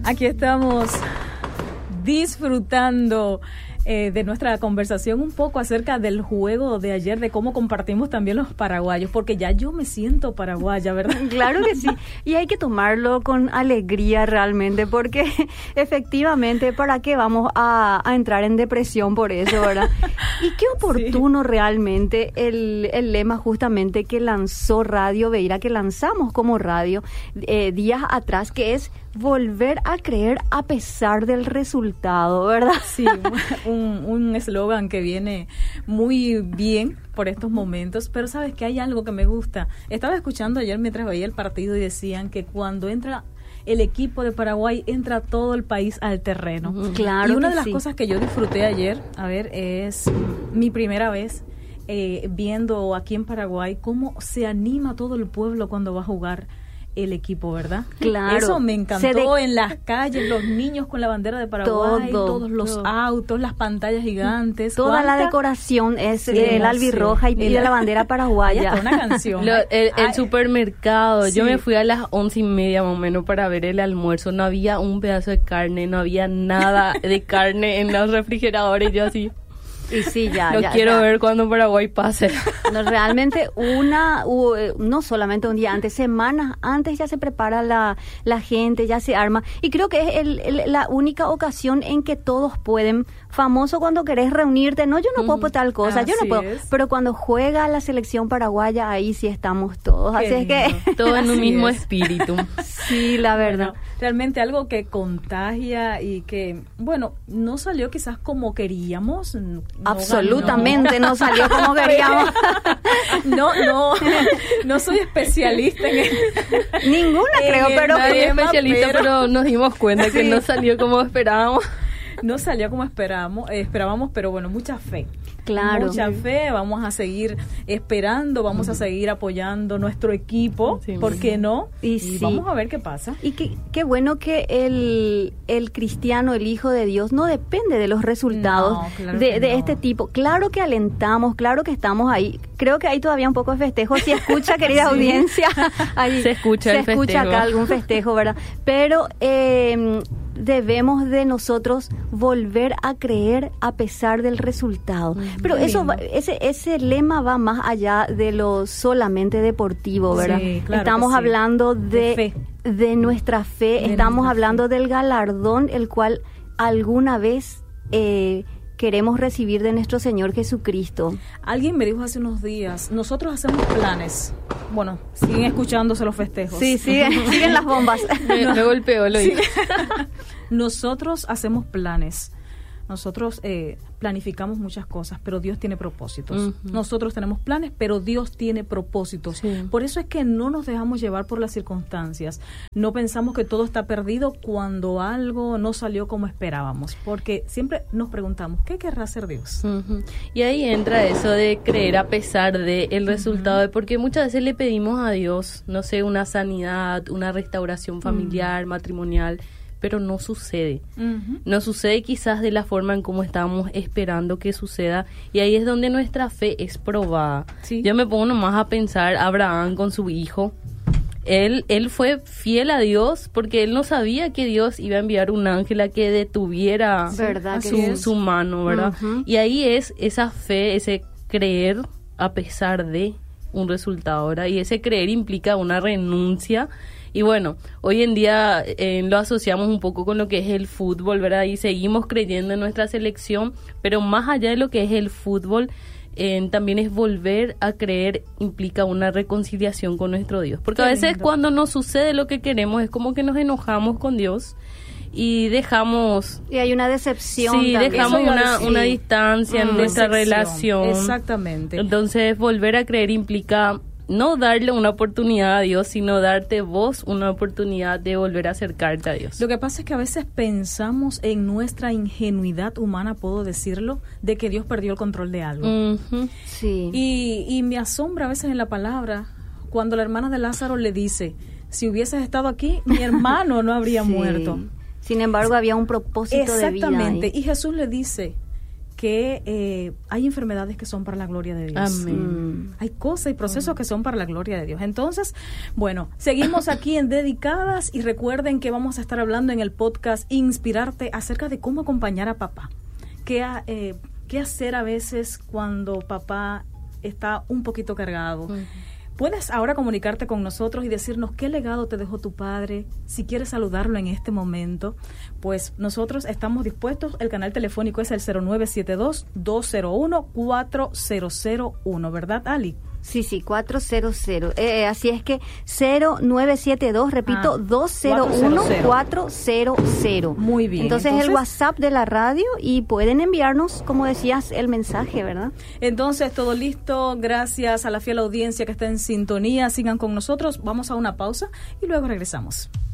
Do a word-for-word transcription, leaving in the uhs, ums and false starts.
Aquí estamos disfrutando eh, de nuestra conversación un poco acerca del juego de ayer, de cómo compartimos también los paraguayos, porque ya yo me siento paraguaya, ¿verdad? Claro que sí, y hay que tomarlo con alegría realmente, porque efectivamente, ¿para qué vamos a, a entrar en depresión por eso, verdad? Y qué oportuno sí. realmente el, el lema justamente que lanzó Radio Beira, que lanzamos como radio eh, días atrás, que es volver a creer a pesar del resultado, ¿verdad? Sí, un eslogan que viene muy bien por estos momentos, pero sabes que hay algo que me gusta. Estaba escuchando ayer mientras veía el partido y decían que cuando entra el equipo de Paraguay, entra todo el país al terreno. Claro. Y una de las sí. cosas que yo disfruté ayer, a ver, es mi primera vez eh, viendo aquí en Paraguay cómo se anima todo el pueblo cuando va a jugar el equipo, ¿verdad? Claro. Eso me encantó, de... en las calles, los niños con la bandera de Paraguay, todo, todos los todo. autos, las pantallas gigantes. Toda ¿Cuánta? La decoración es Sí, de la albirroja y, y de la bandera paraguaya. Hasta una canción. Lo, el, el Ay, supermercado, sí. yo me fui a las once y media más o menos para ver el almuerzo, no había un pedazo de carne, no había nada de carne en los refrigeradores, yo así... Y sí, ya, Lo ya, quiero ya. ver cuando Paraguay pase. No, realmente una, uh, no solamente un día antes, semanas antes ya se prepara la, la gente, ya se arma. Y creo que es el, el, la única ocasión en que todos pueden, famoso cuando querés reunirte, no, yo no puedo por tal cosa, Así yo no puedo. es. Pero cuando juega la selección paraguaya, ahí sí estamos todos. Qué Así es que... Todo en un Así mismo es. espíritu. Sí, la verdad. Bueno, realmente algo que contagia y que, bueno, no salió quizás como queríamos. No Absolutamente ganó. no salió como queríamos. No, no, no soy especialista en el, Ninguna en creo, el pero... Nadie es tema, especialista, pero- pero nos dimos cuenta que Sí. no salió como esperábamos. No salió como esperamos, eh, esperábamos, pero bueno, mucha fe. Claro. Mucha fe, vamos a seguir esperando, vamos a seguir apoyando nuestro equipo, Sí. ¿por qué no? Y sí. vamos a ver qué pasa. Y qué, qué bueno que el, el cristiano, el Hijo de Dios, no depende de los resultados No, claro de, que de no. este tipo. Claro que alentamos, claro que estamos ahí. Creo que hay todavía un poco de festejo. Si escucha, querida Sí. audiencia, ahí Se escucha se el escucha festejo. acá algún festejo, ¿verdad? Pero eh, debemos de nosotros volver a creer a pesar del resultado. Pero qué eso lindo. va, ese ese lema va más allá de lo solamente deportivo, ¿verdad? Sí, claro Estamos que sí. hablando de, De fe. de nuestra fe, De estamos nuestra hablando fe. del galardón el cual alguna vez eh, queremos recibir de nuestro Señor Jesucristo. Alguien me dijo hace unos días, nosotros hacemos planes. Bueno, siguen escuchándose los festejos. Sí, siguen, siguen las bombas. Me, me golpeó, lo Sí. hice. Nosotros hacemos planes. Nosotros eh, planificamos muchas cosas, pero Dios tiene propósitos. Uh-huh. Nosotros tenemos planes, pero Dios tiene propósitos. Sí. Por eso es que no nos dejamos llevar por las circunstancias. No pensamos que todo está perdido cuando algo no salió como esperábamos, porque siempre nos preguntamos, ¿qué querrá hacer Dios? Ujú. Y ahí entra eso de creer a pesar de el resultado, de porque muchas veces le pedimos a Dios, no sé, una sanidad, una restauración familiar, matrimonial, pero no sucede. Uh-huh. No sucede quizás de la forma en como estábamos esperando que suceda, y ahí es donde nuestra fe es probada. Sí. Yo me pongo nomás a pensar Abraham con su hijo. Él, él fue fiel a Dios porque él no sabía que Dios iba a enviar un ángel a que detuviera ¿Verdad que su, sí? su mano, ¿verdad? Ujú. Y ahí es esa fe, ese creer a pesar de un resultado, ¿verdad? Y ese creer implica una renuncia. Y bueno, hoy en día eh, lo asociamos un poco con lo que es el fútbol, ¿verdad? Y seguimos creyendo en nuestra selección, pero más allá de lo que es el fútbol, eh, también es volver a creer, implica una reconciliación con nuestro Dios. Porque Qué a veces lindo. cuando nos sucede lo que queremos, es como que nos enojamos con Dios y dejamos... Y hay una decepción Sí, también. dejamos Eso iba a una, decir. una distancia en Mm, nuestra decepción. relación. Exactamente. Entonces, volver a creer implica no darle una oportunidad a Dios, sino darte vos una oportunidad de volver a acercarte a Dios. Lo que pasa es que a veces pensamos en nuestra ingenuidad humana, puedo decirlo, de que Dios perdió el control de algo. Ujú. Sí. Y, y me asombra a veces en la palabra cuando la hermana de Lázaro le dice, si hubieses estado aquí, mi hermano no habría Sí. muerto. Sin embargo, había un propósito de vida. Exactamente. ahí. Y Jesús le dice que eh, hay enfermedades que son para la gloria de Dios. Amén. Mm. Hay cosas y procesos Amén. Que son para la gloria de Dios. Entonces, bueno, seguimos aquí en Dedicadas y recuerden que vamos a estar hablando en el podcast Inspirarte acerca de cómo acompañar a papá. ¿Qué, eh, qué hacer a veces cuando papá está un poquito cargado? Uh-huh. Puedes ahora comunicarte con nosotros y decirnos qué legado te dejó tu padre. Si quieres saludarlo en este momento, pues nosotros estamos dispuestos. El canal telefónico es el cero nueve siete dos, dos cero uno, cuatro cero cero uno, ¿verdad, Ali? Sí, sí, cuatro cero cero. Eh, así es que cero nueve siete dos, repito, ah, dos cero uno, cuatro cero cero. Muy bien. Entonces, Entonces el WhatsApp de la radio y pueden enviarnos, como decías, el mensaje, ¿verdad? Entonces, todo listo. Gracias a la fiel audiencia que está en sintonía. Sigan con nosotros. Vamos a una pausa y luego regresamos.